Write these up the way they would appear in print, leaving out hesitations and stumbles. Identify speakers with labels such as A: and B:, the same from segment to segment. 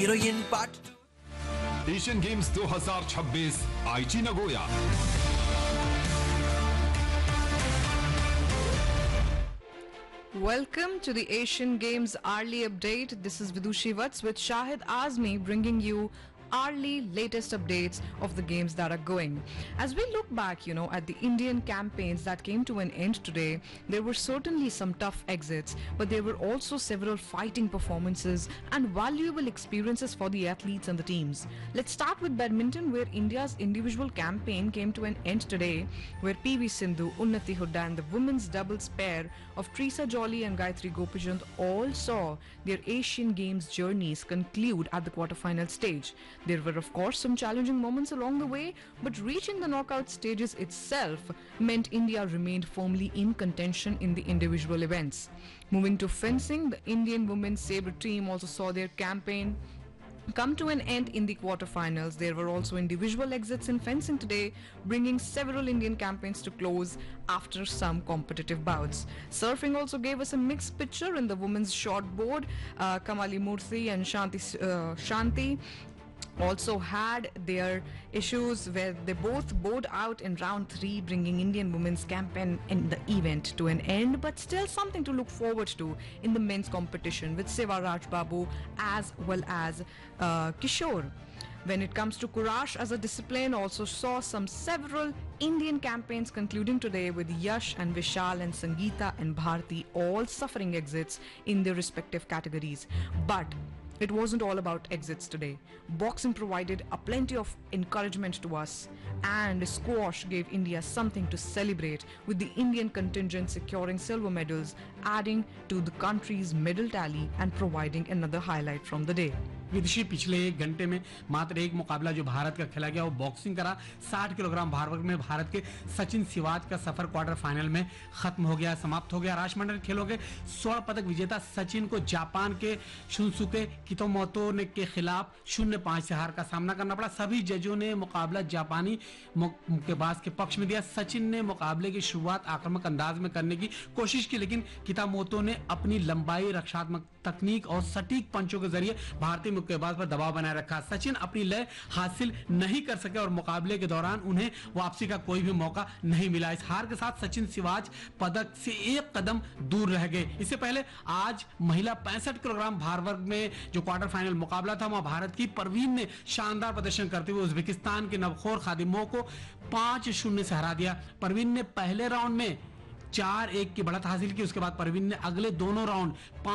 A: Heroine Part
B: Asian games 2026 आईची Nagoya.
C: Welcome to the Asian Games hourly update. This is Vidushi Vats with Shahid Azmi bringing you hourly latest updates of the games that are going. As we look back, at the Indian campaigns that came to an end today, there were certainly some tough exits, but there were also several fighting performances and valuable experiences for the athletes and the teams. Let's start with badminton, where India's individual campaign came to an end today, where PV Sindhu, Unnati Hooda and the women's doubles pair of Trisa Jolly and Gayatri Gopichandh all saw their Asian Games journeys conclude at the quarterfinal stage. There were of course some challenging moments along the way, but reaching the knockout stages itself meant India remained firmly in contention in the individual events. Moving to fencing, the Indian women's sabre team also saw their campaign come to an end in the quarterfinals. There were also individual exits in fencing today, bringing several Indian campaigns to close after some competitive bouts. Surfing also gave us a mixed picture in the women's shortboard. Kamali Murthy and Shanti also had their issues where they both bowed out in round 3, bringing Indian women's campaign in the event to an end, but still something to look forward to in the men's competition with Seva Rajbabu as well as Kishore. When it comes to Courage as a discipline, also saw several Indian campaigns concluding today with Yash and Vishal and Sangeeta and Bharti all suffering exits in their respective categories. But it wasn't all about exits today. Boxing provided a plenty of encouragement to us, and squash gave India something to celebrate, with the Indian contingent securing silver medals, adding to the country's medal tally and providing another highlight from the day.
D: विदिशी पिछले एक घंटे में मात्र एक मुकाबला जो भारत का खेला गया वो बॉक्सिंग करा। 60 किलोग्राम भार वर्ग में भारत के सचिन सिवाज का सफर क्वार्टर फाइनल में खत्म हो गया, समाप्त हो गया। राष्ट्रमंडल खेलों के स्वर्ण पदक विजेता सचिन को जापान के शुनसुके कितोमोतो ने के खिलाफ 0-5 से हार का सामना करना पड़ा। सभी जजों ने मुकाबला जापानी मुक्केबाज के पक्ष में दिया। सचिन ने मुकाबले की शुरुआत आक्रामक अंदाज में करने की कोशिश की, लेकिन कितामोतो ने अपनी लंबाई, रक्षात्मक तकनीक और सटीक पंचों के जरिए भारतीय मुक्केबाज पर दबाव बनाए रखा। सचिन अपनी लय हासिल नहीं कर सके और मुकाबले के दौरान उन्हें वापसी का कोई भी मौका नहीं मिला। इस हार के साथ सचिन सिवाज पदक से एक कदम दूर रह गए। इससे पहले आज महिला 65 किलोग्राम भार वर्ग में जो क्वार्टर फाइनल मुकाबला था, वहां भारत की परवीन ने शानदार प्रदर्शन करते हुए उज्बेकिस्तान के नवखोर खादिमों को 5-0 से हरा दिया। परवीन ने पहले राउंड में 4-1 की बढ़त हासिल की। उसके बाद परवीन ने अगले दोनों राउंड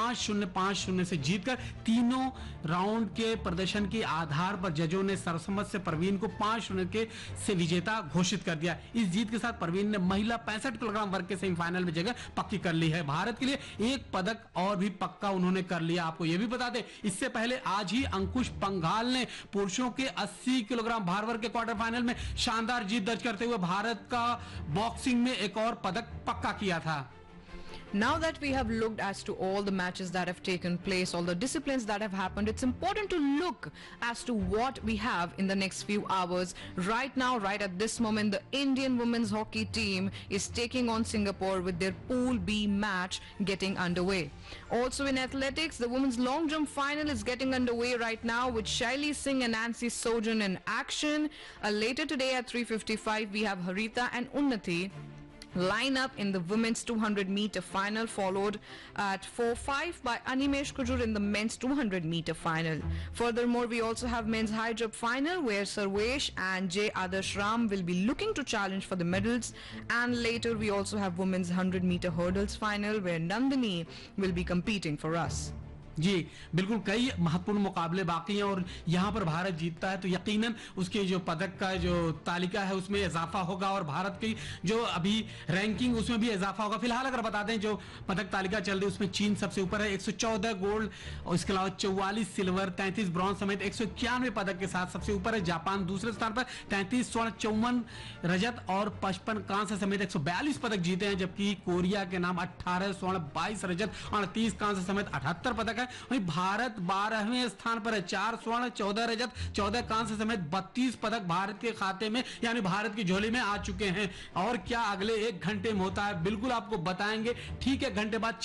D: 5-0 से जीतकर तीनों राउंड के प्रदर्शन के आधार पर जजों ने सर्वसम्मत से परवीन को 5-0 के से विजेता घोषित कर दिया। इस जीत के साथ परवीन ने महिला 65 किलोग्राम वर्ग के सेमीफाइनल में जगह पक्की कर ली है। भारत के लिए एक पदक और भी पक्का उन्होंने कर लिया। आपको यह भी बता दें, इससे पहले आज ही अंकुश पंघाल ने पुरुषों के 80 किलोग्राम भार वर्ग के क्वार्टर फाइनल में शानदार जीत दर्ज करते हुए भारत का बॉक्सिंग में एक और पदक पक्का किया था।
C: Now that we have looked as to all the matches that have taken place, all the disciplines that have happened, it's important to look as to what we have in the next few hours. Right now, right at this moment, the Indian women's hockey team is taking on Singapore with their Pool B match getting underway. Also in athletics, the women's long jump final is getting underway right now with Shaili Singh and Nancy Sojan in action. Later today at 3:55, we have Harita and Unnati line up in the women's 200-meter final, followed at 4:05 by Animesh Kujur in the men's 200-meter final. Furthermore, we also have men's high jump final where Sarvesh and J. Adarsh Ram will be looking to challenge for the medals, and later we also have women's 100-meter hurdles final where Nandini will be competing for us.
D: जी बिल्कुल, कई महत्वपूर्ण मुकाबले बाकी हैं और यहाँ पर भारत जीतता है तो यकीनन उसके जो पदक का जो तालिका है उसमें इजाफा होगा और भारत की जो अभी रैंकिंग उसमें भी इजाफा होगा। फिलहाल अगर बता दें जो पदक तालिका चल रही है उसमें चीन सबसे ऊपर है 114 गोल्ड और इसके अलावा 44 सिल्वर, 33 ब्रॉन्ज समेत 191 पदक के साथ सबसे ऊपर है। जापान दूसरे स्थान पर 33 स्वर्ण, 54 रजत और 55 कांस्य समेत 142 पदक जीते हैं, जबकि कोरिया के नाम 18 स्वर्ण, 22 रजत और 30 कांस्य समेत 78 पदक है। वहीं भारत 12वें स्थान पर है, 4 स्वर्ण, 14 रजत, 14 कांस्य समेत 32 पदक भारत के खाते में यानी भारत की झोली में आ चुके हैं। और क्या अगले एक घंटे में होता है बिल्कुल आपको बताएंगे। ठीक है, घंटे बाद